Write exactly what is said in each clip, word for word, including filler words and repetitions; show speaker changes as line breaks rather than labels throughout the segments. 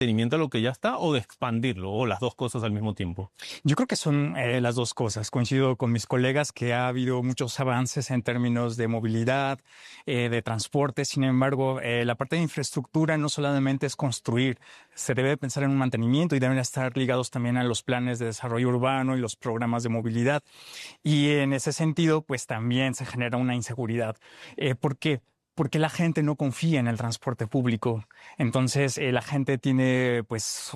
mantenimiento de lo que ya está o de expandirlo, o las dos cosas al mismo tiempo?
Yo creo que son eh, las dos cosas. Coincido con mis colegas que ha habido muchos avances en términos de movilidad, eh, de transporte. Sin embargo, eh, la parte de infraestructura no solamente es construir, se debe pensar en un mantenimiento y deben estar ligados también a los planes de desarrollo urbano y los programas de movilidad. Y en ese sentido, pues también se genera una inseguridad. Eh, ¿Por qué? Porque la gente no confía en el transporte público. Entonces, eh, la gente tiene, pues,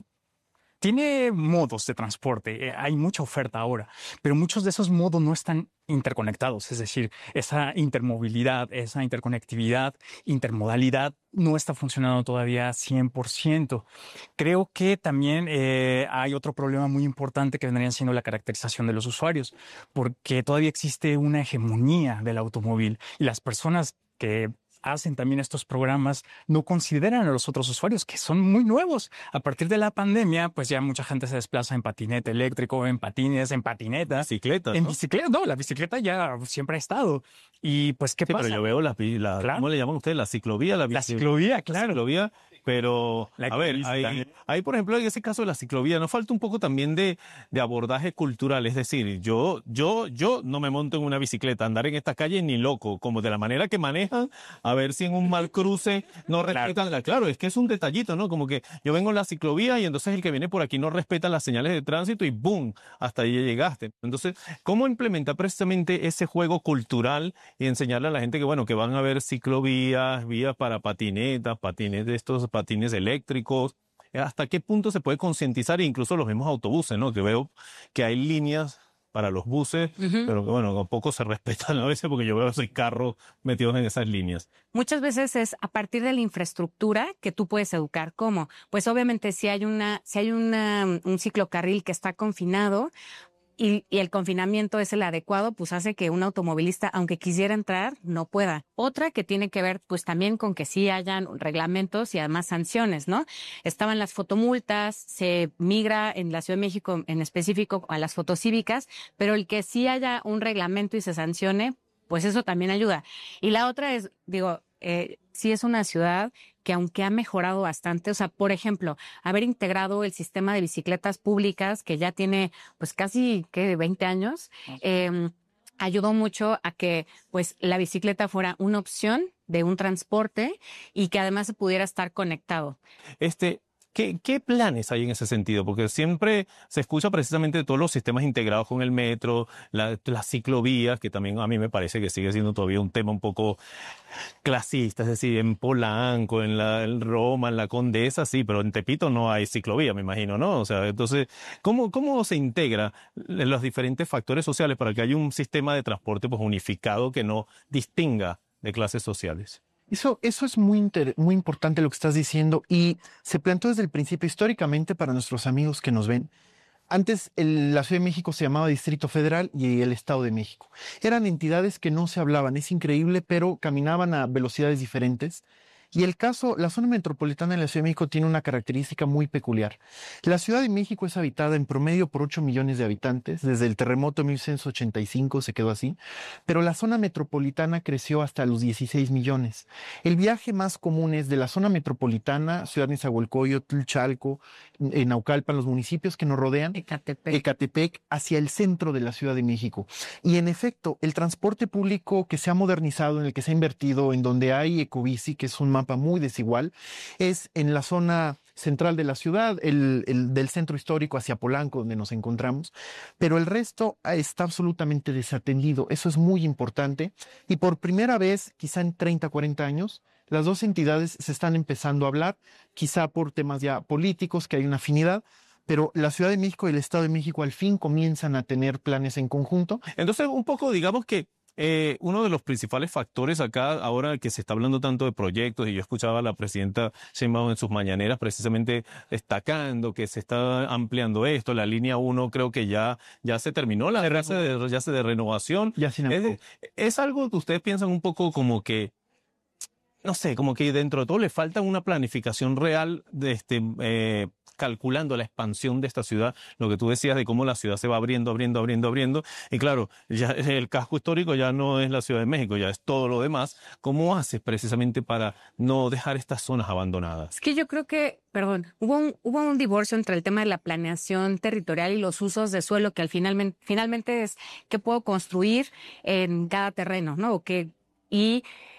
tiene modos de transporte. Eh, hay mucha oferta ahora, pero muchos de esos modos no están interconectados. Es decir, esa intermovilidad, esa interconectividad, intermodalidad no está funcionando todavía cien por ciento. Creo que también eh, hay otro problema muy importante que vendría siendo la caracterización de los usuarios, porque todavía existe una hegemonía del automóvil y las personas que hacen también estos programas no consideran a los otros usuarios que son muy nuevos. A partir de la pandemia, pues ya mucha gente se desplaza en patinete eléctrico, en patines, en patineta.
Bicicleta,
En
¿no?
bicicleta, no, la bicicleta ya siempre ha estado. Y pues, ¿qué
Sí,
pasa?
pero yo veo la, la
Claro.
¿cómo le llaman ustedes? La ciclovía, la,
La
bici-
ciclovía,
la
claro.
ciclovía, pero
La
a ver,
ecobici
hay,
también.
hay, por ejemplo, en ese caso de la ciclovía, nos falta un poco también de, de abordaje cultural, es decir, yo, yo, yo no me monto en una bicicleta, andar en esta calle ni loco, como de la manera que manejan, a ver si en un mal cruce no respetan, la, claro, es que es un detallito, ¿no? Como que yo vengo en la ciclovía y entonces el que viene por aquí no respeta las señales de tránsito y ¡boom! Hasta ahí ya llegaste. Entonces, ¿cómo implementar precisamente ese juego cultural y enseñarle a la gente que, bueno, que van a haber ciclovías, vías para patinetas, patines de estos patines eléctricos? ¿Hasta qué punto se puede concientizar? Incluso los mismos autobuses, ¿no? Que veo que hay líneas para los buses,
Ujú.
pero que, bueno, poco se respetan a veces porque yo veo esos carros metidos en esas líneas.
Muchas veces es a partir de la infraestructura que tú puedes educar. ¿Cómo? Pues obviamente si hay una, si hay una, un ciclocarril que está confinado, Y, y el confinamiento es el adecuado, pues hace que un automovilista, aunque quisiera entrar, no pueda. Otra que tiene que ver, pues también con que sí hayan reglamentos y además sanciones, ¿no? Estaban las fotomultas, se migra en la Ciudad de México en específico a las fotocívicas, pero el que sí haya un reglamento y se sancione, pues eso también ayuda. Y la otra es, digo, eh, sí es una ciudad que aunque ha mejorado bastante, o sea, por ejemplo, haber integrado el sistema de bicicletas públicas que ya tiene pues casi, ¿qué?, veinte años, eh, ayudó mucho a que pues la bicicleta fuera una opción de un transporte y que además se pudiera estar conectado.
Este, ¿qué, qué planes hay en ese sentido? Porque siempre se escucha precisamente de todos los sistemas integrados con el metro, la- las ciclovías, que también a mí me parece que sigue siendo todavía un tema un poco clasista, es decir, en Polanco, en la en Roma, en la Condesa, sí, pero en Tepito no hay ciclovía, me imagino, ¿no? O sea, entonces, ¿cómo, cómo se integra los diferentes factores sociales para que haya un sistema de transporte pues unificado que no distinga de clases sociales?
Eso, eso es muy, inter- muy importante lo que estás diciendo y se planteó desde el principio históricamente para nuestros amigos que nos ven. Antes el- la Ciudad de México se llamaba Distrito Federal y el Estado de México. Eran entidades que no se hablaban, es increíble, pero caminaban a velocidades diferentes. Y el caso, la zona metropolitana de la Ciudad de México tiene una característica muy peculiar. La Ciudad de México es habitada en promedio por ocho millones de habitantes. Desde el terremoto de mil novecientos ochenta y cinco se quedó así. Pero la zona metropolitana creció hasta los dieciséis millones. El viaje más común es de la zona metropolitana, Ciudad de Nezahualcóyotl, Chalco, en Naucalpan, los municipios que nos rodean,
Ecatepec.
Ecatepec, hacia el centro de la Ciudad de México. Y en efecto, el transporte público que se ha modernizado, en el que se ha invertido, en donde hay ecobici, que es un mapa muy desigual, es en la zona central de la ciudad, el, el del centro histórico hacia Polanco, donde nos encontramos, pero el resto está absolutamente desatendido. Eso es muy importante. Y por primera vez, quizá en treinta, cuarenta años, las dos entidades se están empezando a hablar, quizá por temas ya políticos, que hay una afinidad, pero la Ciudad de México y el Estado de México al fin comienzan a tener planes en conjunto.
Entonces, un poco, digamos que eh, uno de los principales factores acá, ahora que se está hablando tanto de proyectos, y yo escuchaba a la presidenta Sheinbaum en sus mañaneras precisamente destacando que se está ampliando esto, la línea uno creo que ya, ya se terminó la fase de, ya se de renovación.
Ya sin
Es, es algo que ustedes piensan un poco como que, no sé, como que dentro de todo le falta una planificación real de este, eh, calculando la expansión de esta ciudad, lo que tú decías de cómo la ciudad se va abriendo, abriendo, abriendo, abriendo, y claro, ya el casco histórico ya no es la Ciudad de México, ya es todo lo demás. ¿Cómo haces precisamente para no dejar estas zonas abandonadas?
Es que yo creo que, perdón, hubo un, hubo un divorcio entre el tema de la planeación territorial y los usos de suelo, que al finalmente, finalmente es qué puedo construir en cada terreno, ¿no? O que, y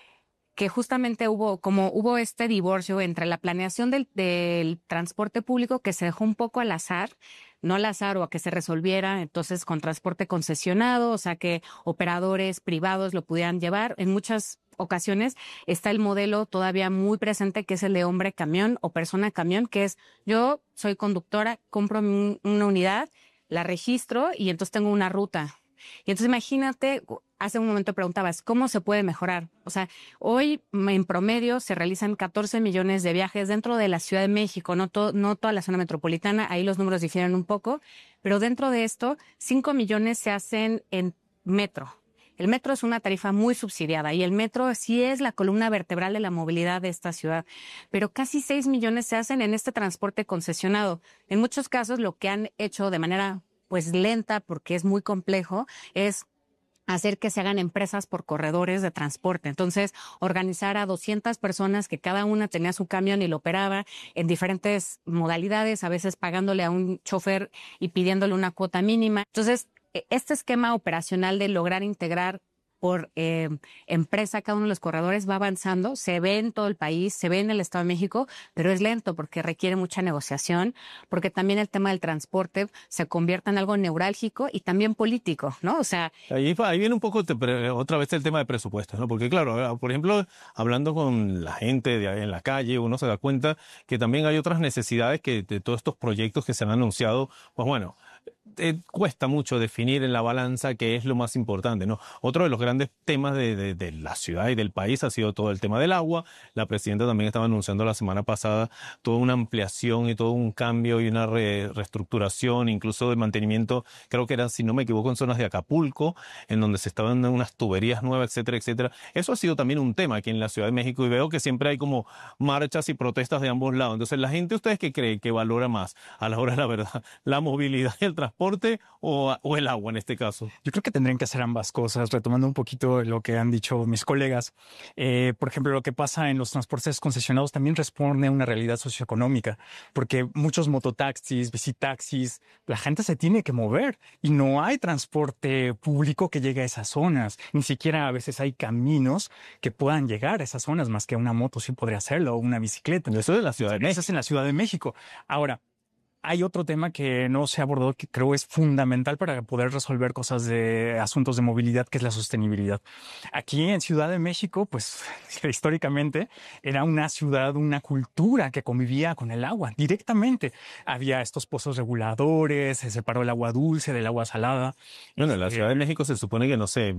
que justamente hubo, como hubo este divorcio entre la planeación del, del transporte público, que se dejó un poco al azar, no al azar o a que se resolviera entonces con transporte concesionado, o sea que operadores privados lo pudieran llevar. En muchas ocasiones está el modelo todavía muy presente, que es el de hombre camión o persona camión, que es yo soy conductora, compro mi, una unidad, la registro y entonces tengo una ruta. Y entonces imagínate, hace un momento preguntabas, ¿cómo se puede mejorar? O sea, hoy en promedio se realizan catorce millones de viajes dentro de la Ciudad de México, no, to, no toda la zona metropolitana, ahí los números difieren un poco, pero dentro de esto, cinco millones se hacen en metro. El metro es una tarifa muy subsidiada y el metro sí es la columna vertebral de la movilidad de esta ciudad, pero casi seis millones se hacen en este transporte concesionado. En muchos casos lo que han hecho de manera pues lenta, porque es muy complejo, es hacer que se hagan empresas por corredores de transporte. Entonces, organizar a doscientas personas que cada una tenía su camión y lo operaba en diferentes modalidades, a veces pagándole a un chofer y pidiéndole una cuota mínima. Entonces, este esquema operacional de lograr integrar por eh, empresa cada uno de los corredores va avanzando, se ve en todo el país, se ve en el Estado de México, pero es lento porque requiere mucha negociación, porque también el tema del transporte se convierte en algo neurálgico y también político, ¿no? O sea...
Ahí, ahí viene un poco te, otra vez el tema de presupuestos, ¿no? Porque claro, por ejemplo, hablando con la gente de, en la calle, uno se da cuenta que también hay otras necesidades que de todos estos proyectos que se han anunciado, pues bueno, Eh, cuesta mucho definir en la balanza qué es lo más importante, ¿no? Otro de los grandes temas de, de, de la ciudad y del país ha sido todo el tema del agua. La presidenta también estaba anunciando la semana pasada toda una ampliación y todo un cambio y una re, reestructuración, incluso de mantenimiento, creo que era, si no me equivoco, en zonas de Acapulco, en donde se estaban dando unas tuberías nuevas, etcétera, etcétera. Eso ha sido también un tema aquí en la Ciudad de México y veo que siempre hay como marchas y protestas de ambos lados. Entonces, la gente, ¿ustedes qué creen que valora más a la hora de la verdad? ¿La movilidad y el transporte o, o el agua en este caso?
Yo creo que tendrían que hacer ambas cosas, retomando un poquito lo que han dicho mis colegas. Eh, por ejemplo, lo que pasa en los transportes concesionados también responde a una realidad socioeconómica, porque muchos mototaxis, bicitaxis, la gente se tiene que mover y no hay transporte público que llegue a esas zonas. Ni siquiera a veces hay caminos que puedan llegar a esas zonas, más que una moto sí podría hacerlo o una bicicleta.
Eso es en la Ciudad de México.
Eso es en la Ciudad de México. Ahora, hay otro tema que no se ha abordado que creo es fundamental para poder resolver cosas de asuntos de movilidad, que es la sostenibilidad. Aquí en Ciudad de México, pues históricamente era una ciudad, una cultura que convivía con el agua directamente. Había estos pozos reguladores, se separó el agua dulce del agua salada.
Bueno, en la Ciudad de México se supone que, no sé,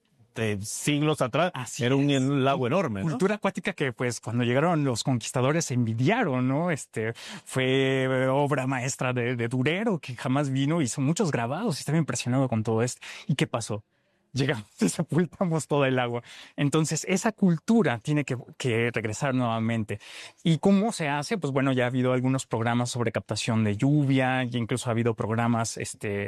de siglos atrás,
Así
era un,
es.
un lago enorme, ¿no?
Cultura acuática que, pues, cuando llegaron los conquistadores se envidiaron, ¿no? Este, fue obra maestra de, de Durero, que jamás vino, hizo muchos grabados y estaba impresionado con todo esto. ¿Y qué pasó? Llegamos y sepultamos todo el agua. Entonces, esa cultura tiene que, que regresar nuevamente. ¿Y cómo se hace? Pues bueno, ya ha habido algunos programas sobre captación de lluvia, y incluso ha habido programas este,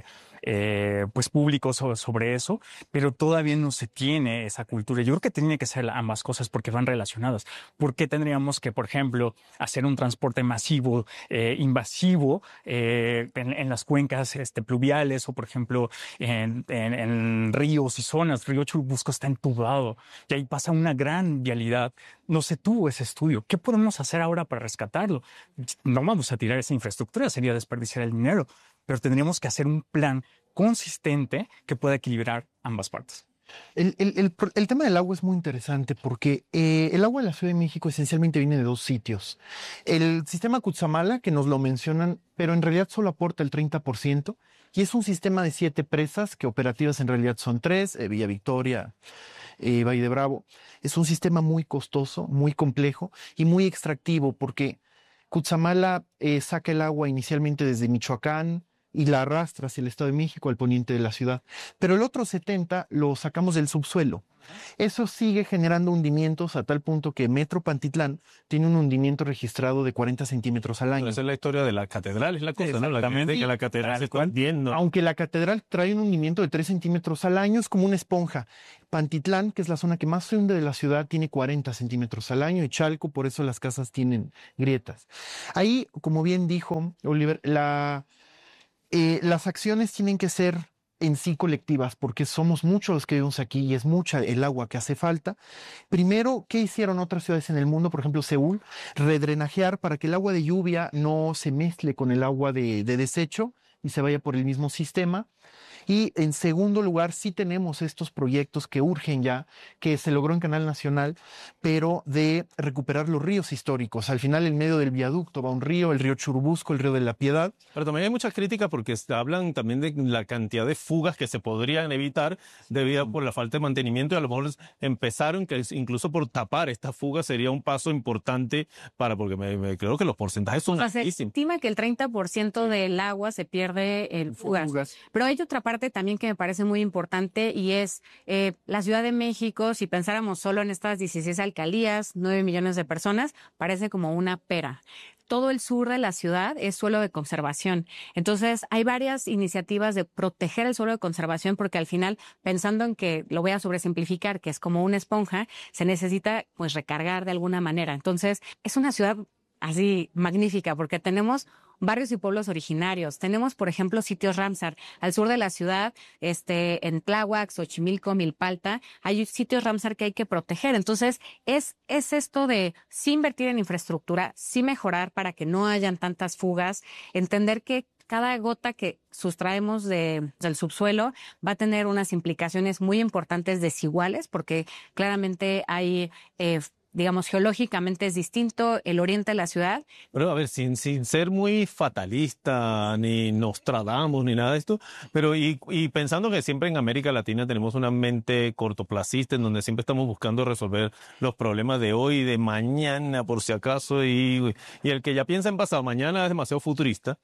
eh, pues públicos sobre, sobre eso, pero todavía no se tiene esa cultura. Yo creo que tiene que ser ambas cosas porque van relacionadas. ¿Por qué tendríamos que, por ejemplo, hacer un transporte masivo, eh, invasivo eh, en, en las cuencas este, pluviales o, por ejemplo, en, en, en ríos y zonas? Río Churubusco está entubado y ahí pasa una gran vialidad. No se tuvo ese estudio. ¿Qué podemos hacer ahora para rescatarlo? No vamos a tirar esa infraestructura, sería desperdiciar el dinero, pero tendríamos que hacer un plan consistente que pueda equilibrar ambas partes.
El, el, el, el tema del agua es muy interesante porque eh, el agua de la Ciudad de México esencialmente viene de dos sitios. El sistema Cutzamala, que nos lo mencionan, pero en realidad solo aporta el treinta por ciento, y es un sistema de siete presas, que operativas en realidad son tres, eh, Villa Victoria, eh, Valle de Bravo. Es un sistema muy costoso, muy complejo y muy extractivo porque Cutzamala eh, saca el agua inicialmente desde Michoacán, y la arrastra hacia el Estado de México, al poniente de la ciudad. Pero el otro setenta lo sacamos del subsuelo. Eso sigue generando hundimientos a tal punto que Metro Pantitlán tiene un hundimiento registrado de cuarenta centímetros al año.
Esa es la historia de la catedral, es la cosa, ¿no? La que, de que la catedral se está hundiendo.
Aunque la catedral trae un hundimiento de tres centímetros al año, es como una esponja. Pantitlán, que es la zona que más se hunde de la ciudad, tiene cuarenta centímetros al año, y Chalco, por eso las casas tienen grietas. Ahí, como bien dijo Oliver, la, eh, las acciones tienen que ser en sí colectivas, porque somos muchos los que vivimos aquí y es mucha el agua que hace falta. Primero, ¿qué hicieron otras ciudades en el mundo? Por ejemplo, Seúl, redrenajear para que el agua de lluvia no se mezcle con el agua de, de desecho y se vaya por el mismo sistema. Y en segundo lugar, sí tenemos estos proyectos que urgen ya, que se logró en Canal Nacional, pero de recuperar los ríos históricos. Al final, en medio del viaducto va un río, el río Churubusco, el río de la Piedad.
Pero también hay muchas críticas porque hablan también de la cantidad de fugas que se podrían evitar debido por la falta de mantenimiento, y a lo mejor empezaron que incluso por tapar estas fugas sería un paso importante para, porque me, me creo que los porcentajes son
o sea,
altísimos.
Se estima que el treinta por ciento del agua se pierde en fugas. fugas. Pero hay otra parte también que me parece muy importante, y es eh, la Ciudad de México. Si pensáramos solo en estas dieciséis alcaldías, nueve millones de personas, parece como una pera. Todo el sur de la ciudad es suelo de conservación. Entonces, hay varias iniciativas de proteger el suelo de conservación, porque al final, pensando en que, lo voy a sobresimplificar, que es como una esponja, se necesita pues recargar de alguna manera. Entonces, es una ciudad así magnífica, porque tenemos barrios y pueblos originarios. Tenemos, por ejemplo, sitios Ramsar. Al sur de la ciudad, este, en Tláhuac, Xochimilco, Milpalta, hay sitios Ramsar que hay que proteger. Entonces, es, es esto de sí invertir en infraestructura, sí mejorar para que no hayan tantas fugas, entender que cada gota que sustraemos de, del subsuelo va a tener unas implicaciones muy importantes desiguales, porque claramente hay eh, digamos, geológicamente es distinto el oriente de la ciudad.
Pero a ver, sin, sin ser muy fatalista, ni Nostradamus, ni nada de esto, pero y, y pensando que siempre en América Latina tenemos una mente cortoplacista en donde siempre estamos buscando resolver los problemas de hoy y de mañana, por si acaso, y, y el que ya piensa en pasado mañana es demasiado futurista.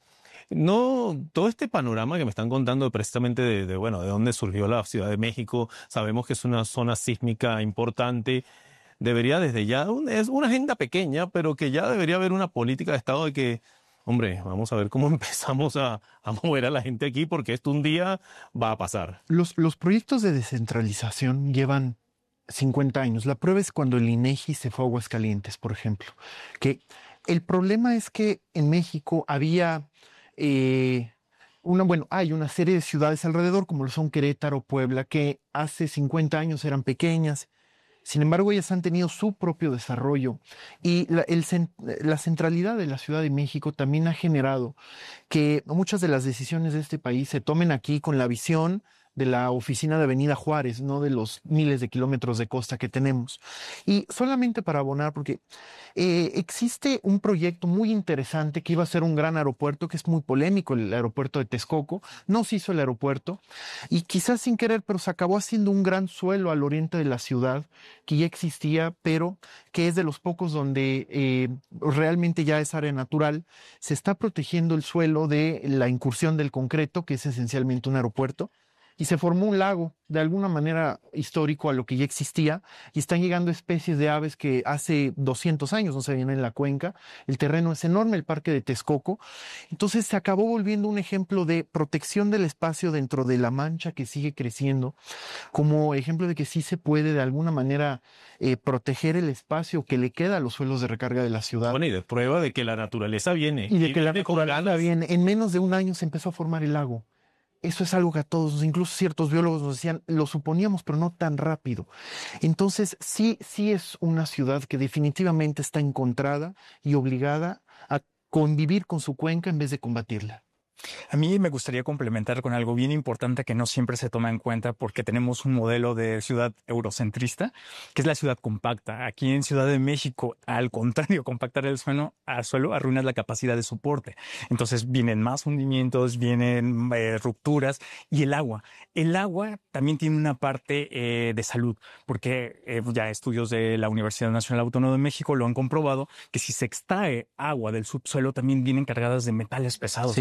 No, todo este panorama que me están contando precisamente de, de, bueno, de dónde surgió la Ciudad de México, sabemos que es una zona sísmica importante. Debería desde ya, un, es una agenda pequeña, pero que ya debería haber una política de Estado de que, hombre, vamos a ver cómo empezamos a, a mover a la gente aquí, porque esto un día va a pasar.
Los, los proyectos de descentralización llevan cincuenta años. La prueba es cuando el INEGI se fue a Aguascalientes, por ejemplo. Que el problema es que en México había, eh, una, bueno, hay una serie de ciudades alrededor, como lo son Querétaro, Puebla, que hace cincuenta años eran pequeñas. Sin embargo, ellas han tenido su propio desarrollo, y la, el, la centralidad de la Ciudad de México también ha generado que muchas de las decisiones de este país se tomen aquí con la visión de la oficina de Avenida Juárez, no de los miles de kilómetros de costa que tenemos. Y solamente para abonar, porque eh, existe un proyecto muy interesante que iba a ser un gran aeropuerto, que es muy polémico, el aeropuerto de Texcoco. No se hizo el aeropuerto, y quizás sin querer, pero se acabó haciendo un gran suelo al oriente de la ciudad, que ya existía, pero que es de los pocos donde eh, realmente ya es área natural. Se está protegiendo el suelo de la incursión del concreto, que es esencialmente un aeropuerto, y se formó un lago, de alguna manera histórico a lo que ya existía, y están llegando especies de aves que hace doscientos años no se veían en la cuenca. El terreno es enorme, el parque de Texcoco. Entonces se acabó volviendo un ejemplo de protección del espacio dentro de la mancha que sigue creciendo, como ejemplo de que sí se puede de alguna manera eh, proteger el espacio que le queda a los suelos de recarga de la ciudad.
Bueno, y de prueba de que la naturaleza viene.
Y de
y
que la
viene
naturaleza viene. En menos de un año se empezó a formar el lago. Eso es algo que a todos, incluso ciertos biólogos nos decían, lo suponíamos, pero no tan rápido. Entonces, sí, sí es una ciudad que definitivamente está encontrada y obligada a convivir con su cuenca en vez de combatirla.
A mí me gustaría complementar con algo bien importante que no siempre se toma en cuenta, porque tenemos un modelo de ciudad eurocentrista, que es la ciudad compacta. Aquí en Ciudad de México, al contrario, compactar el suelo, al suelo arruina la capacidad de soporte. Entonces vienen más hundimientos, vienen eh, rupturas, y el agua. El agua también tiene una parte eh, de salud, porque eh, ya estudios de la Universidad Nacional Autónoma de México lo han comprobado, que si se extrae agua del subsuelo también vienen cargadas de metales pesados,
Sí.
que son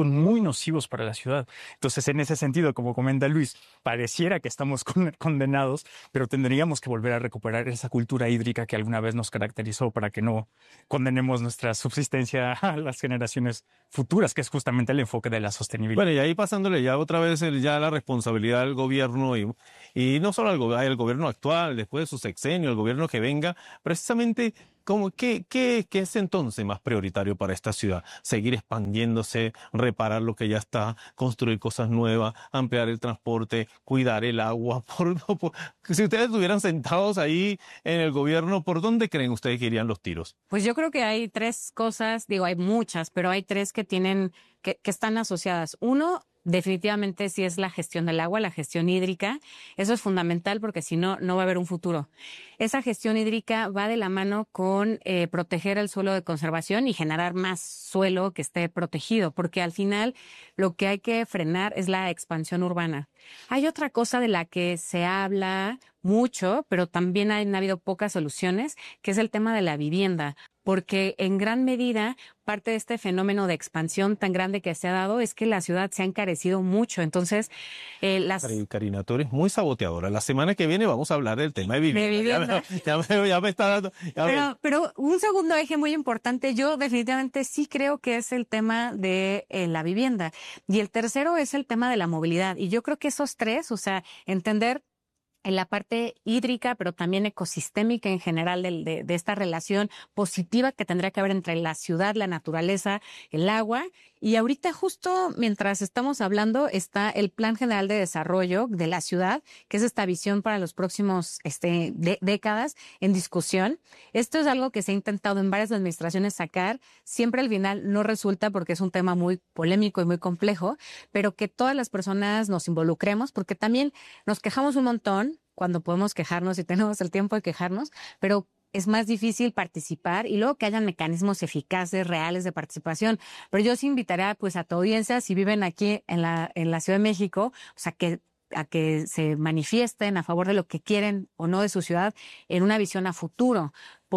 son muy nocivos para la ciudad. Entonces, en ese sentido, como comenta Luis, pareciera que estamos con, condenados, pero tendríamos que volver a recuperar esa cultura hídrica que alguna vez nos caracterizó para que no condenemos nuestra subsistencia a las generaciones futuras, que es justamente el enfoque de la sostenibilidad.
Bueno, y ahí pasándole ya otra vez el, ya la responsabilidad al gobierno y, y no solo al, go- al gobierno actual, después de su sexenio, el gobierno que venga, precisamente, como, ¿qué, qué, ¿qué es entonces más prioritario para esta ciudad? Seguir expandiéndose, reparar lo que ya está, construir cosas nuevas, ampliar el transporte, cuidar el agua. Por, por- si ustedes estuvieran sentados ahí en el gobierno, ¿por dónde creen ustedes que irían los tiros?
Pues yo creo que hay tres cosas, digo, hay muchas, pero hay tres que tienen, que, que están asociadas. Uno, definitivamente sí es la gestión del agua, la gestión hídrica. Eso es fundamental porque si no, no va a haber un futuro. Esa gestión hídrica va de la mano con eh, proteger el suelo de conservación y generar más suelo que esté protegido, porque al final lo que hay que frenar es la expansión urbana. Hay otra cosa de la que se habla mucho, pero también han habido pocas soluciones, que es el tema de la vivienda, porque en gran medida parte de este fenómeno de expansión tan grande que se ha dado es que la ciudad se ha encarecido mucho. Entonces, eh, las...
Cari- Karina, tú eres muy saboteadora. La semana que viene vamos a hablar del tema de vivienda.
De vivienda.
Ya, me, ya, me, ya me está dando... ya me-
Pero, pero un segundo eje muy importante, yo definitivamente sí creo que es el tema de eh, la vivienda. Y el tercero es el tema de la movilidad. Y yo creo que esos tres, o sea, entender en la parte hídrica, pero también ecosistémica en general de, de, de esta relación positiva que tendría que haber entre la ciudad, la naturaleza, el agua. Y ahorita justo mientras estamos hablando está el Plan General de Desarrollo de la ciudad, que es esta visión para los próximos este, de, décadas en discusión. Esto es algo que se ha intentado en varias administraciones sacar. Siempre al final no resulta porque es un tema muy polémico y muy complejo, pero que todas las personas nos involucremos porque también nos quejamos un montón cuando podemos quejarnos y tenemos el tiempo de quejarnos, pero es más difícil participar y luego que hayan mecanismos eficaces, reales de participación. Pero yo sí invitaría pues a tu audiencia, si viven aquí en la, en la Ciudad de México, o sea, que a que se manifiesten a favor de lo que quieren o no de su ciudad en una visión a futuro,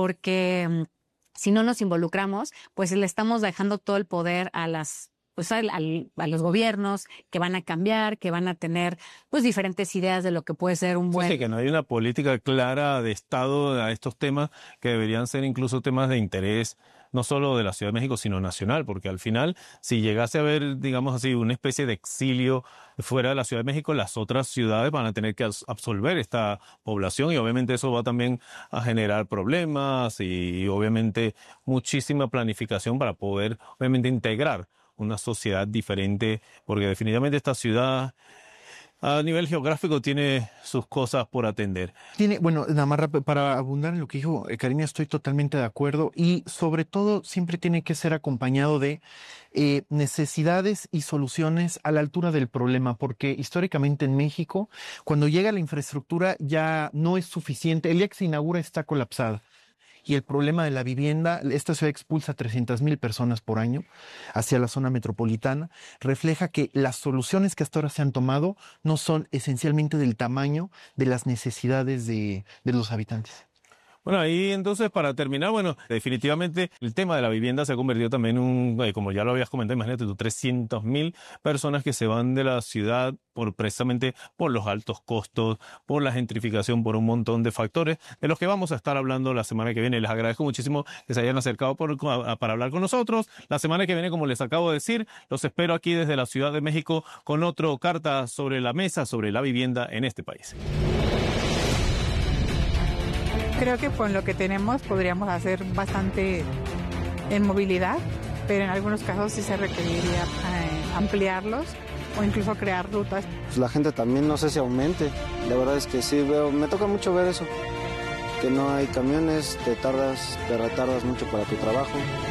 porque si no nos involucramos, pues le estamos dejando todo el poder a las pues al, al, a los gobiernos que van a cambiar, que van a tener pues diferentes ideas de lo que puede ser un buen...
Sí, que no hay una política clara de Estado a estos temas que deberían ser incluso temas de interés, no solo de la Ciudad de México, sino nacional, porque al final, si llegase a haber, digamos así, una especie de exilio fuera de la Ciudad de México, las otras ciudades van a tener que absorber esta población y obviamente eso va también a generar problemas y, y obviamente muchísima planificación para poder, obviamente, integrar una sociedad diferente, porque definitivamente esta ciudad a nivel geográfico tiene sus cosas por atender.
Tiene, bueno, nada más rápido, para abundar en lo que dijo eh, Karina, estoy totalmente de acuerdo y sobre todo siempre tiene que ser acompañado de eh, necesidades y soluciones a la altura del problema, porque históricamente en México, cuando llega la infraestructura ya no es suficiente, el día que se inaugura está colapsada. Y el problema de la vivienda, esta ciudad expulsa trescientas mil personas por año hacia la zona metropolitana, refleja que las soluciones que hasta ahora se han tomado no son esencialmente del tamaño de las necesidades de, de los habitantes.
Bueno, ahí entonces para terminar, bueno, definitivamente el tema de la vivienda se ha convertido también en un, eh, como ya lo habías comentado, imagínate tú, trescientas mil personas que se van de la ciudad por precisamente por los altos costos, por la gentrificación, por un montón de factores de los que vamos a estar hablando la semana que viene. Les agradezco muchísimo que se hayan acercado por, a, para hablar con nosotros. La semana que viene, como les acabo de decir, los espero aquí desde la Ciudad de México con otro carta sobre la mesa sobre la vivienda en este país.
Creo que con lo que tenemos podríamos hacer bastante en movilidad, pero en algunos casos sí se requeriría eh, ampliarlos o incluso crear rutas.
Pues la gente también no sé si aumente. La verdad es que sí veo, me toca mucho ver eso, que no hay camiones, te tardas, te retardas mucho para tu trabajo.